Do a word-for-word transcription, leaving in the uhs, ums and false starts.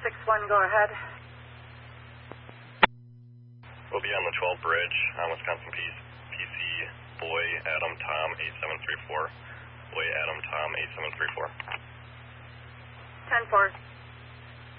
six one, go ahead. We'll be on the twelve bridge on Wisconsin P C, Boy Adam Tom eight seven three four. Boy Adam Tom eight seven three four. ten four.